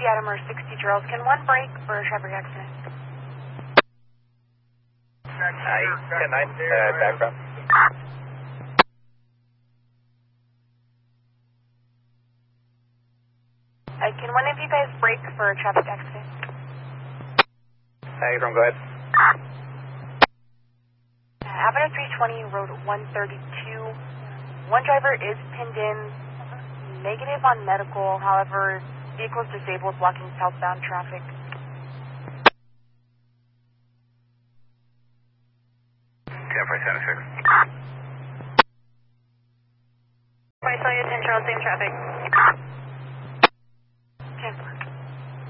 Adamer 60 Charles. Can one break for a traffic accident? 10-9, background. Can one of you guys break for a traffic accident? From, go ahead. Avenue 320, Road 132. One driver is pinned in, negative on medical, however, vehicle is disabled, blocking southbound traffic. I saw you 10 Charles, same traffic.